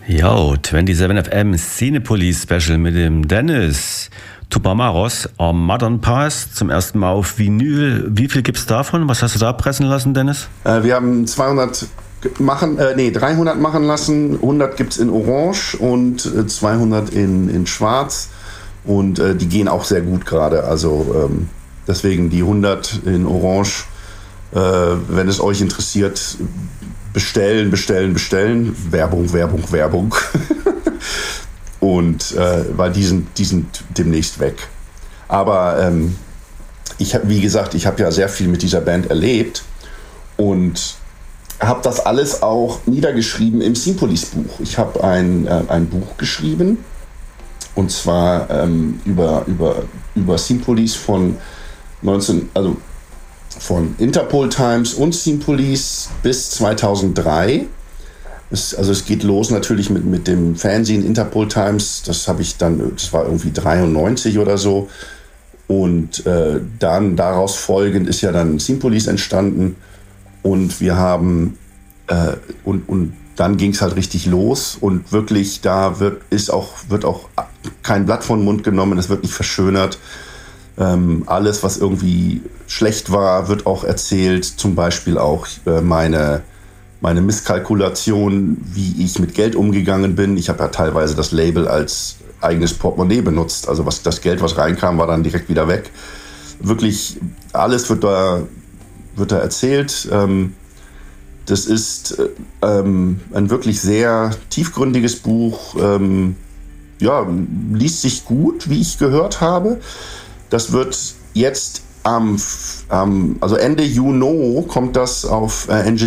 Yo, 27 FM Cinepolis Special mit dem Dennis. Tupamaros am Modern Pass zum ersten Mal auf Vinyl. Wie viel gibt's davon? Was hast du da pressen lassen, Dennis? Wir haben 300 machen lassen. 100 gibt's in Orange und 200 in Schwarz. Und die gehen auch sehr gut gerade. Also deswegen die 100 in Orange. Wenn es euch interessiert, bestellen. Werbung. Und weil die sind demnächst weg. Aber ich habe ja sehr viel mit dieser Band erlebt und habe das alles auch niedergeschrieben im Cinepolis Buch. Ich habe ein Buch geschrieben und zwar über Cinepolis von Interpol Times und Cinepolis bis 2003. Es geht los natürlich mit dem Fernsehen Interpol Times. Das war irgendwie 93 oder so. Und dann daraus folgend ist ja dann Cinepolis entstanden. Und wir haben und dann ging es halt richtig los. Und wirklich, da wird auch kein Blatt von den Mund genommen. Es wird nicht verschönert. Alles, was irgendwie schlecht war, wird auch erzählt. Zum Beispiel auch meine Misskalkulation, wie ich mit Geld umgegangen bin. Ich habe ja teilweise das Label als eigenes Portemonnaie benutzt. Also das Geld, was reinkam, war dann direkt wieder weg. Wirklich alles wird da erzählt. Das ist ein wirklich sehr tiefgründiges Buch. Liest sich gut, wie ich gehört habe. Das wird jetzt also Ende Juni kommt das auf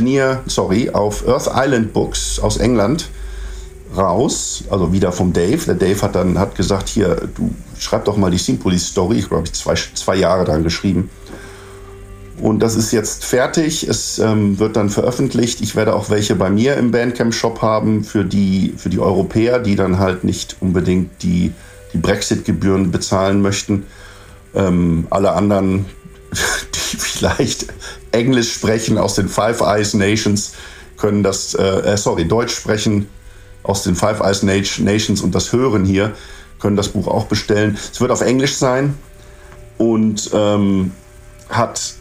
auf Earth Island Books aus England raus, also wieder vom Dave. Der Dave hat gesagt, hier, du schreib doch mal die Cinepolis Story. Ich glaube, ich habe zwei Jahre dran geschrieben. Und das ist jetzt fertig. Es wird dann veröffentlicht. Ich werde auch welche bei mir im Bandcamp-Shop haben für die Europäer, die dann halt nicht unbedingt die Brexit-Gebühren bezahlen möchten. Alle anderen, die vielleicht Englisch sprechen aus den Five Eyes Nations, können Deutsch sprechen aus den Five Eyes Nations und das hören hier, können das Buch auch bestellen. Es wird auf Englisch sein und hat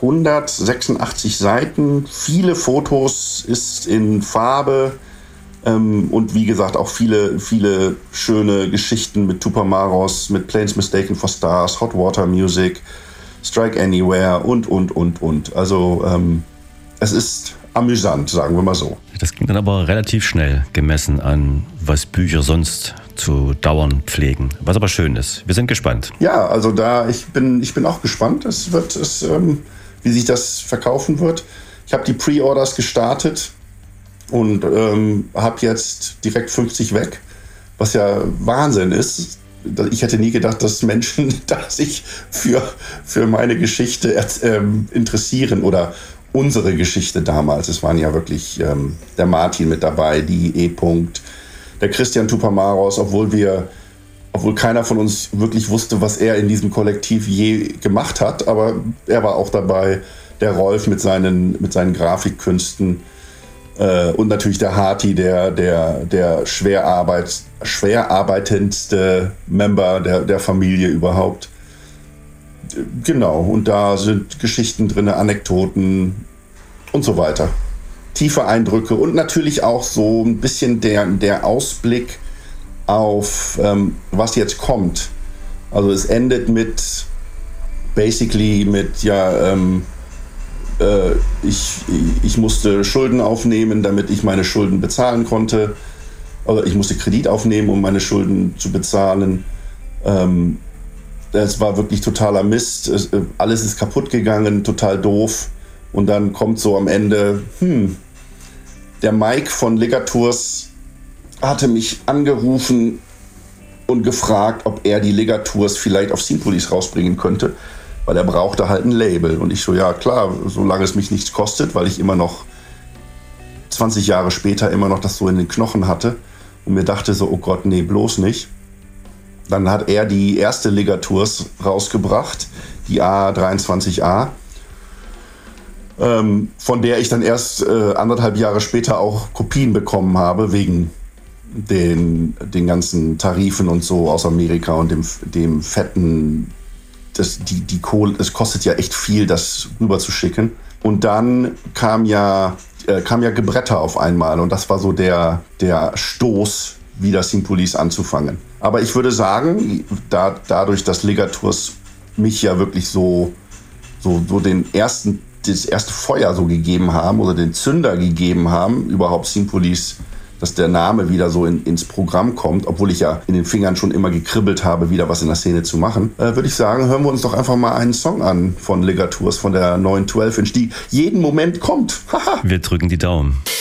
186 Seiten, viele Fotos, ist in Farbe. Und wie gesagt, auch viele, viele schöne Geschichten mit Tupamaros, mit Planes Mistaken for Stars, Hot Water Music, Strike Anywhere und. Also es ist amüsant, sagen wir mal so. Das ging dann aber relativ schnell, gemessen an, was Bücher sonst zu dauern pflegen. Was aber schön ist. Wir sind gespannt. Ja, also ich bin auch gespannt. Wie sich das verkaufen wird. Ich habe die Pre-Orders gestartet. Und habe jetzt direkt 50 weg, was ja Wahnsinn ist. Ich hätte nie gedacht, dass Menschen sich für meine Geschichte interessieren oder unsere Geschichte damals. Es waren ja wirklich der Martin mit dabei, die E-Punkt, der Christian Tupamaros, obwohl keiner von uns wirklich wusste, was er in diesem Kollektiv je gemacht hat. Aber er war auch dabei, der Rolf mit seinen Grafikkünsten. Und natürlich der Harti, der schwer arbeitendste Member der Familie überhaupt. Genau, und da sind Geschichten drin, Anekdoten und so weiter. Tiefe Eindrücke und natürlich auch so ein bisschen der Ausblick auf was jetzt kommt. Also es endet mit ich musste Schulden aufnehmen, damit ich meine Schulden bezahlen konnte. Also ich musste Kredit aufnehmen, um meine Schulden zu bezahlen. Es war wirklich totaler Mist. Alles ist kaputt gegangen, total doof. Und dann kommt so am Ende, der Mike von Ligatours hatte mich angerufen und gefragt, ob er die Ligatours vielleicht auf Cinepolis rausbringen könnte. Weil er brauchte halt ein Label. Und ich so, ja klar, solange es mich nichts kostet, weil ich immer noch 20 Jahre später immer noch das so in den Knochen hatte und mir dachte so, oh Gott, nee, bloß nicht. Dann hat er die erste Ligatours rausgebracht, die A23A, von der ich dann erst 1,5 Jahre später auch Kopien bekommen habe, wegen den ganzen Tarifen und so aus Amerika und dem fetten, die Kohle, es kostet ja echt viel, das rüber zu schicken. Und dann kam ja Gebretter auf einmal und das war so der Stoß, wieder Syncpolice anzufangen. Aber ich würde sagen, dadurch, dass Ligatours mich ja wirklich so das erste Feuer so gegeben haben oder den Zünder gegeben haben, überhaupt Syncpolice, dass der Name wieder so ins Programm kommt, obwohl ich ja in den Fingern schon immer gekribbelt habe, wieder was in der Szene zu machen, würde ich sagen, hören wir uns doch einfach mal einen Song an von Ligatours, von der neuen 12-Inch, die jeden Moment kommt. Wir drücken die Daumen.